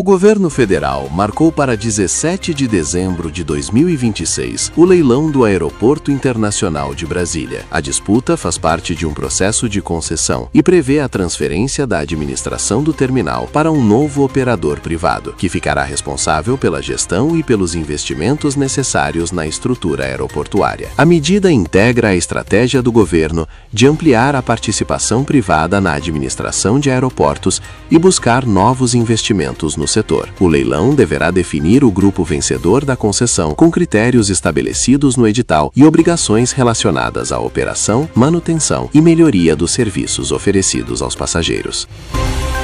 O governo federal marcou para 17 de dezembro de 2026 o leilão do Aeroporto Internacional de Brasília. A disputa faz parte de um processo de concessão e prevê a transferência da administração do terminal para um novo operador privado, que ficará responsável pela gestão e pelos investimentos necessários na estrutura aeroportuária. A medida integra a estratégia do governo de ampliar a participação privada na administração de aeroportos e buscar novos investimentos no setor. O leilão deverá definir o grupo vencedor da concessão com critérios estabelecidos no edital e obrigações relacionadas à operação, manutenção e melhoria dos serviços oferecidos aos passageiros.